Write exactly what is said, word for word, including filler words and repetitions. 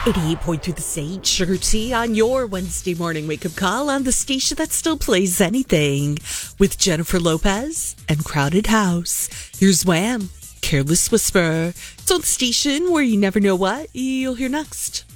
eighty-eight point three The Sage, Sugar Tea on your Wednesday morning wake-up call on the station that still plays anything with Jennifer Lopez and Crowded House. Here's Wham! Careless Whisper. It's on the station where you never know what you'll hear next.